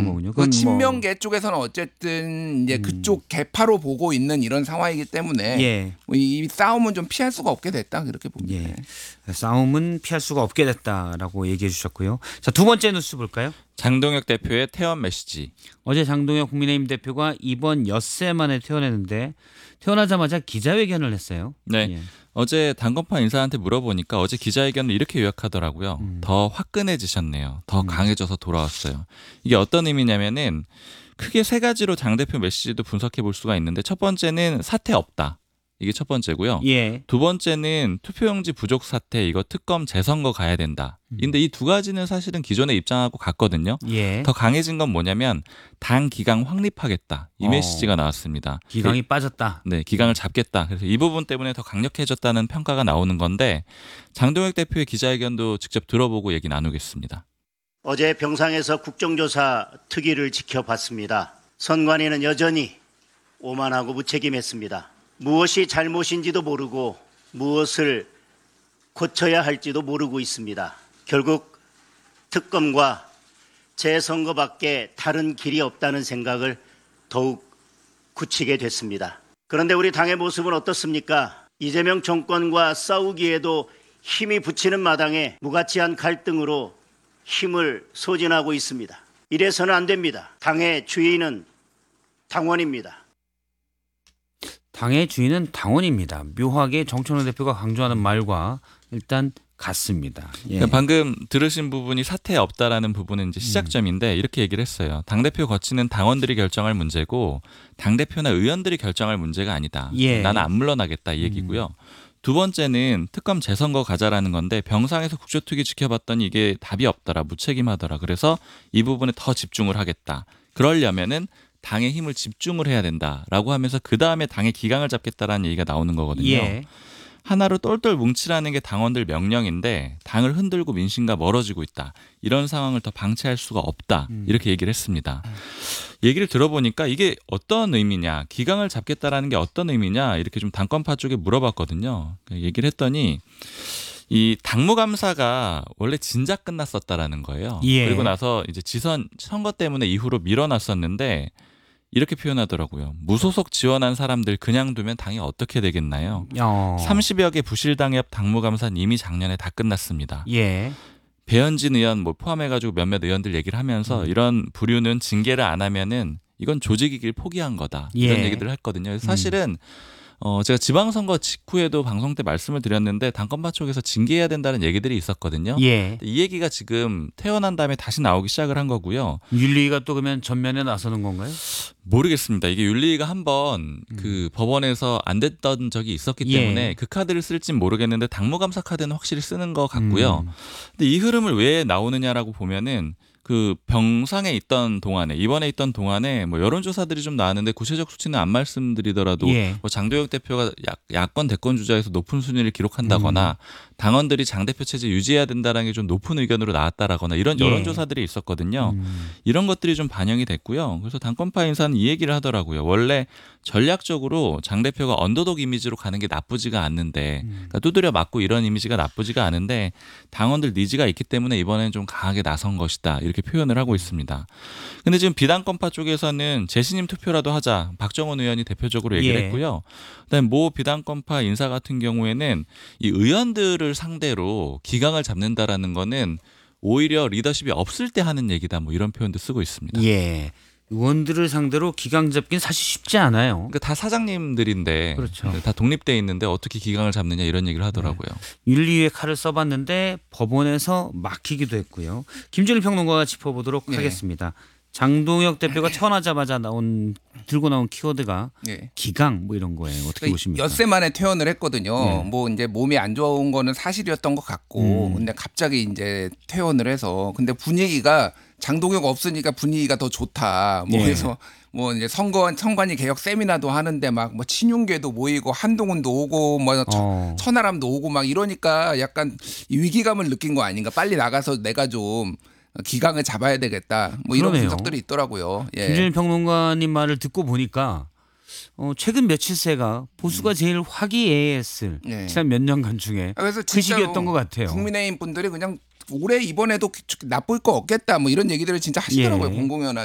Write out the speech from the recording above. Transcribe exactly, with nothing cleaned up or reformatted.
거군요. 그 그건 친명계 쪽에서는 어쨌든 이제 음. 그쪽 개파로 보고 있는 이런 상황이기 때문에 예. 이 싸움은 좀 피할 수가 없게 됐다 그렇게 봅니다. 예. 싸움은 피할 수가 없게 됐다라고 얘기해 주셨고요. 자, 두 번째 뉴스 볼까요? 장동혁 대표의 퇴원 메시지. 어제 장동혁 국민의힘 대표가 이번 엿새 만에 퇴원했는데 퇴원하자마자 기자회견을 했어요. 네. 예. 어제 당권파 인사한테 물어보니까 어제 기자회견을 이렇게 요약하더라고요. 음. 더 화끈해지셨네요. 더 음. 강해져서 돌아왔어요. 이게 어떤 의미냐면은 크게 세 가지로 당대표 메시지도 분석해 볼 수가 있는데 첫 번째는 사퇴 없다. 이게 첫 번째고요. 예. 두 번째는 투표용지 부족 사태 이거 특검 재선거 가야 된다. 근데 이 두 가지는 사실은 기존의 입장하고 같거든요. 예. 더 강해진 건 뭐냐면 당 기강 확립하겠다. 이 어. 메시지가 나왔습니다. 기강이 빠졌다. 네, 기강을 잡겠다. 그래서 이 부분 때문에 더 강력해졌다는 평가가 나오는 건데 장동혁 대표의 기자회견도 직접 들어보고 얘기 나누겠습니다. 어제 병상에서 국정조사 특위를 지켜봤습니다. 선관위는 여전히 오만하고 무책임했습니다. 무엇이 잘못인지도 모르고 무엇을 고쳐야 할지도 모르고 있습니다. 결국 특검과 재선거밖에 다른 길이 없다는 생각을 더욱 굳히게 됐습니다. 그런데 우리 당의 모습은 어떻습니까? 이재명 정권과 싸우기에도 힘이 붙이는 마당에 무가치한 갈등으로 힘을 소진하고 있습니다. 이래서는 안 됩니다. 당의 주인은 당원입니다. 당의 주인은 당원입니다. 묘하게 정청래 대표가 강조하는 말과 일단 같습니다. 예. 그러니까 방금 들으신 부분이 사퇴 없다라는 부분은 이제 시작점인데 이렇게 얘기를 했어요. 당대표 거치는 당원들이 결정할 문제고 당대표나 의원들이 결정할 문제가 아니다. 예. 나는 안 물러나겠다 이 얘기고요. 두 번째는 특검 재선거 가자라는 건데 병상에서 국조특위 지켜봤더니 이게 답이 없더라. 무책임하더라. 그래서 이 부분에 더 집중을 하겠다. 그러려면은 당의 힘을 집중을 해야 된다라고 하면서 그 다음에 당의 기강을 잡겠다라는 얘기가 나오는 거거든요. 예. 하나로 똘똘 뭉치라는 게 당원들 명령인데 당을 흔들고 민심과 멀어지고 있다. 이런 상황을 더 방치할 수가 없다. 이렇게 얘기를 했습니다. 얘기를 들어보니까 이게 어떤 의미냐, 기강을 잡겠다라는 게 어떤 의미냐 이렇게 좀 당권파 쪽에 물어봤거든요. 얘기를 했더니 이 당무감사가 원래 진작 끝났었다라는 거예요. 예. 그리고 나서 이제 지선 선거 때문에 이후로 밀어놨었는데 이렇게 표현하더라고요. 무소속 지원한 사람들 그냥 두면 당이 어떻게 되겠나요? 어. 삼십여 개 부실당협 당무감사는 이미 작년에 다 끝났습니다. 예. 배현진 의원 뭐 포함해가지고 몇몇 의원들 얘기를 하면서 음. 이런 부류는 징계를 안 하면은 이건 조직이길 포기한 거다. 이런 예. 얘기들을 했거든요. 그래서 사실은 어, 제가 지방선거 직후에도 방송 때 말씀을 드렸는데 당권파 쪽에서 징계해야 된다는 얘기들이 있었거든요. 예. 이 얘기가 지금 퇴원한 다음에 다시 나오기 시작을 한 거고요. 윤리위가 또 그러면 전면에 나서는 건가요? 모르겠습니다. 이게 윤리위가 한번 그 법원에서 안 됐던 적이 있었기 예. 때문에 그 카드를 쓸진 모르겠는데 당무감사 카드는 확실히 쓰는 것 같고요. 음. 근데 이 흐름을 왜 나오느냐라고 보면은 그 병상에 있던 동안에 이번에 있던 동안에 뭐 여론조사들이 좀 나왔는데 구체적 수치는 안 말씀드리더라도 예. 뭐 장도혁 대표가 야, 야권 대권 주자에서 높은 순위를 기록한다거나 음. 당원들이 장 대표 체제 유지해야 된다는 게 좀 높은 의견으로 나왔다라거나 이런 예. 여론조사들이 있었거든요. 음. 이런 것들이 좀 반영이 됐고요. 그래서 당권파 인사는 이 얘기를 하더라고요. 원래 전략적으로 장 대표가 언더독 이미지로 가는 게 나쁘지가 않는데 그러니까 두드려 맞고 이런 이미지가 나쁘지가 않은데 당원들 니즈가 있기 때문에 이번엔 좀 강하게 나선 것이다. 이렇게 표현을 하고 있습니다. 근데 지금 비당권파 쪽에서는 재신임 투표라도 하자. 박정원 의원이 대표적으로 얘기를 예. 했고요. 그다음에 모 비당권파 인사 같은 경우에는 이 의원들을 상대로 기강을 잡는다라는 거는 오히려 리더십이 없을 때 하는 얘기다. 뭐 이런 표현도 쓰고 있습니다. 예. 의원들을 상대로 기강 잡기는 사실 쉽지 않아요. 그러니까 다 사장님들인데 그렇죠. 다 독립돼 있는데 어떻게 기강을 잡느냐 이런 얘기를 하더라고요. 윤리위의 칼을 써봤는데 법원에서 막히기도 했고요. 김준일 평론가가 짚어보도록 네. 하겠습니다. 장동혁 대표가 퇴원하자마자 나온 들고 나온 키워드가 예. 기강 뭐 이런 거예요. 어떻게 그러니까 보십니까? 엿새 만에 퇴원을 했거든요. 네. 뭐 이제 몸이 안 좋은 거는 사실이었던 것 같고, 음. 근데 갑자기 이제 퇴원을 해서, 근데 분위기가 장동혁 없으니까 분위기가 더 좋다. 뭐 예. 그래서 뭐 이제 선거 선관위 개혁 세미나도 하는데 막 뭐 친윤계도 모이고 한동훈도 오고 뭐 천- 어. 천하람도 오고 막 이러니까 약간 이 위기감을 느낀 거 아닌가. 빨리 나가서 내가 좀 기강을 잡아야 되겠다. 뭐 이런 그러네요. 분석들이 있더라고요. 예. 김준일 평론가님 말을 듣고 보니까 어, 최근 며칠새가 보수가 제일 화기애애했을 네. 지난 몇 년간 중에 그래서 그 진짜로 시기였던 것 같아요. 국민의힘 분들이 그냥 올해 이번에도 나쁠 거 없겠다 뭐 이런 얘기들을 진짜 하시더라고요. 예. 공공연하게.